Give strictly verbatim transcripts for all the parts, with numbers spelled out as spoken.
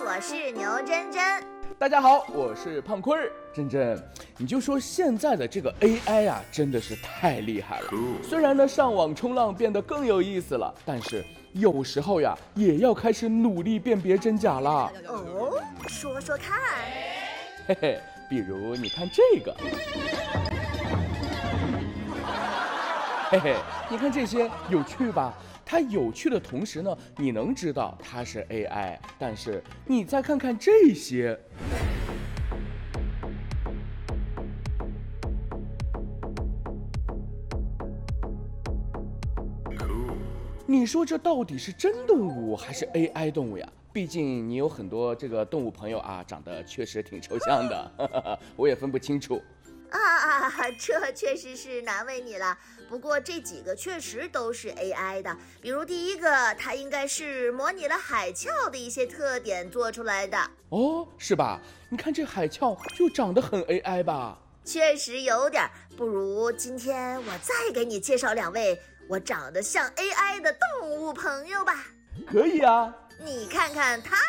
我是牛真真。 大家好，我是胖坤儿。真真，你就说现在的这个 A I 啊，真的是太厉害了。虽然呢，上网冲浪变得更有意思了，但是有时候呀，也要开始努力辨别真假啦。 哦，说说看。 嘿嘿，比如你看这个，嘿嘿，你看这些有趣吧？它有趣的同时呢，你能知道它是 A I， 但是你再看看这些。你说这到底是真动物还是 A I 动物呀？毕竟你有很多这个动物朋友啊，长得确实挺抽象的，呵呵呵，我也分不清楚。 啊，这确实是难为你了。不过这几个确实都是 A I 的，比如第一个，它应该是模拟了海鞘的一些特点做出来的。 哦，是吧？你看这海鞘就长得很 A I 吧？ 确实有点，不如今天我再给你介绍两位我长得像 A I 的动物朋友吧。 可以啊。 你看看它。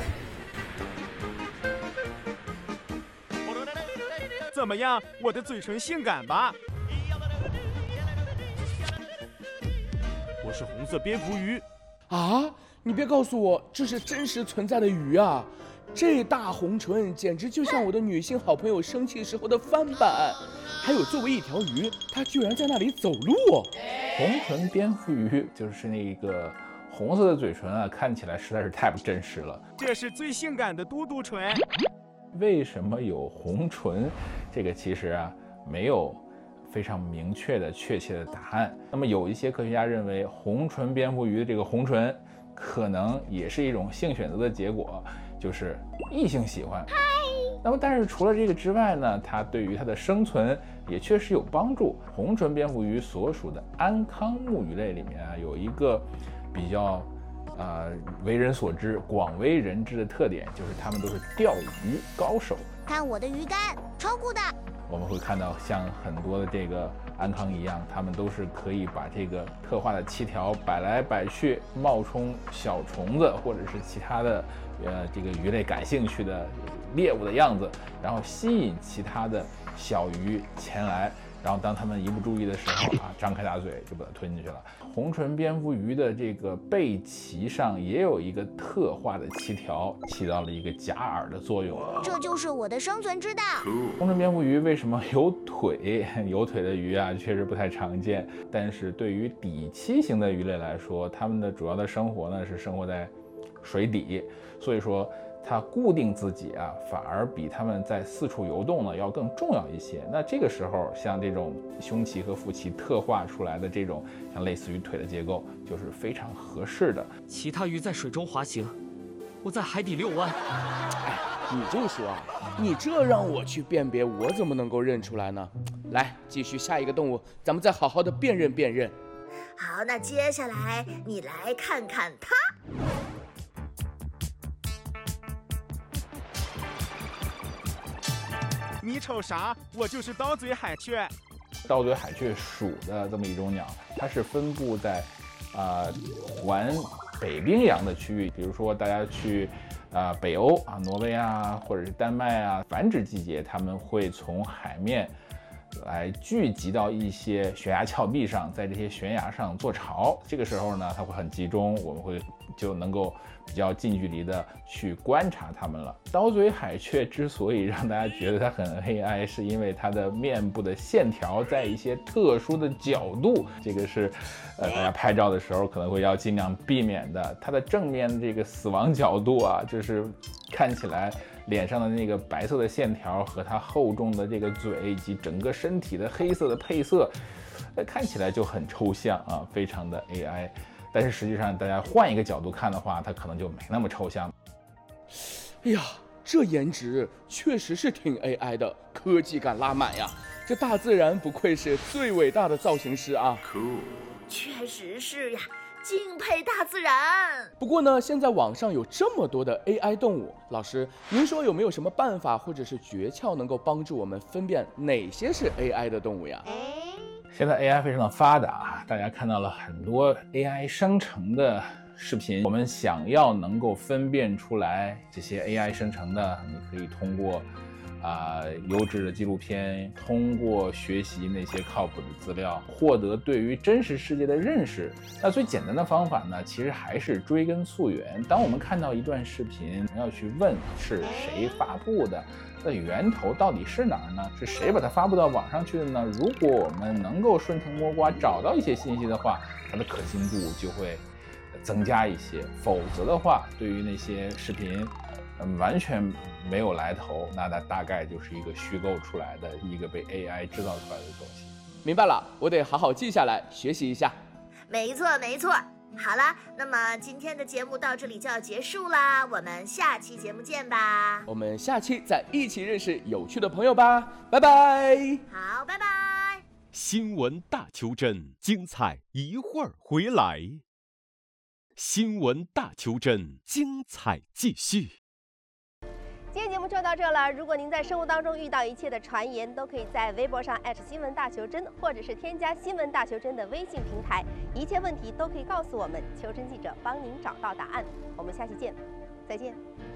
怎么样，我的嘴唇性感吧？我是红色蝙蝠鱼。 啊，你别告诉我这是真实存在的鱼啊！这大红唇简直就像我的女性好朋友生气时候的翻版。还有作为一条鱼，它居然在那里走路。 红唇蝙蝠鱼就是那个红色的嘴唇啊，看起来实在是太不真实了。 这是最性感的嘟嘟唇。 为什么有红唇？这个其实啊没有非常明确的确切的答案。那么有一些科学家认为红唇蝙蝠鱼的这个红唇可能也是一种性选择的结果，就是异性喜欢。那么但是除了这个之外呢，它对于它的生存也确实有帮助。红唇蝙蝠鱼所属的安康目鱼类里面啊，有一个比较呃，为人所知、广为人知的特点就是它们都是钓鱼高手。 看我的鱼竿，超酷的！ 我们会看到像很多的这个安康一样，它们都是可以把这个特化的鳍条摆来摆去，冒充小虫子或者是其他的呃这个鱼类感兴趣的猎物的样子，然后吸引其他的小鱼前来。然后当它们一不注意的时候啊，张开大嘴就把它吞进去了。红唇蝙蝠鱼的这个背鳍上也有一个特化的鳍条，起到了一个夹饵的作用。 这就是我的生存之道。 红唇蝙蝠鱼为什么有腿？有腿的鱼啊，确实不太常见。但是对于底栖型的鱼类来说，它们的主要的生活呢是生活在水底，所以说它固定自己啊，反而比它们在四处游动呢要更重要一些。那这个时候，像这种胸鳍和腹鳍特化出来的这种像类似于腿的结构，就是非常合适的。 其他鱼在水中滑行，我在海底遛弯。 哎，你就说啊，你这让我去辨别，我怎么能够认出来呢？来，继续下一个动物，咱们再好好的辨认辨认。 好，那接下来你来看看它。 你瞅啥？我就是刀嘴海雀。 刀嘴海雀属的这么一种鸟，它是分布在啊、呃、环北冰洋的区域，比如说大家去啊、呃、北欧啊，挪威啊，或者是丹麦啊，繁殖季节它们会从海面来聚集到一些悬崖峭壁上，在这些悬崖上做巢。这个时候呢，它会很集中，我们会就能够比较近距离的去观察它们了。刀嘴海雀之所以让大家觉得它很 A I， 是因为它的面部的线条在一些特殊的角度，这个是呃大家拍照的时候可能会要尽量避免的。它的正面的这个死亡角度啊，就是看起来脸上的那个白色的线条和它厚重的这个嘴以及整个身体的黑色的配色，呃看起来就很抽象啊，非常的 A I。但是实际上，大家换一个角度看的话，它可能就没那么抽象。 哎呀，这颜值确实是挺 A I 的，科技感拉满呀！这大自然不愧是最伟大的造型师啊！ Cool， 确实是呀，敬佩大自然。 不过呢，现在网上有这么多的 A I 动物，老师，您说有没有什么办法或者是诀窍能够帮助我们分辨哪些是 A I 的动物呀？ 现在 A I 非常的发达，大家看到了很多 A I 生成的视频，我们想要能够分辨出来这些 A I 生成的，你可以通过啊、呃、优质的纪录片，通过学习那些靠谱的资料，获得对于真实世界的认识。那最简单的方法呢，其实还是追根溯源。当我们看到一段视频，要去问是谁发布的，那源头到底是哪儿呢？是谁把它发布到网上去的呢？如果我们能够顺藤摸瓜找到一些信息的话，它的可信度就会增加一些。否则的话，对于那些视频嗯，完全没有来头，那它大概就是一个虚构出来的一个被 A I 制造出来的东西。 明白了，我得好好记下来，学习一下。 没错，没错。好了，那么今天的节目到这里就要结束啦，我们下期节目见吧。 我们下期再一起认识有趣的朋友吧，拜拜。 好，拜拜。 新闻大求真，精彩一会儿回来。新闻大求真，精彩继续。 今天节目就到这了。如果您在生活当中遇到一切的传言，都可以在微博上艾特新闻大求真，或者是添加新闻大求真的微信平台，一切问题都可以告诉我们，求真记者帮您找到答案。我们下期见，再见。